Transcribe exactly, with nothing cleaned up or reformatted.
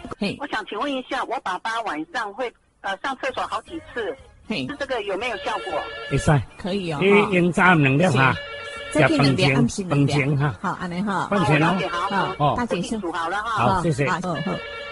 嘿， 我想请问一下，我爸爸晚上会呃上厕所好几次， 嘿， 这个有没有效果？ 会使， 可以哦。 你用早两粒哈， 早起两粒，暗时两粒。 饭前哈， 好，安尼哈。 饭前哦， 好， 好，大姐先煮好了哈。 好，谢谢。 好，好。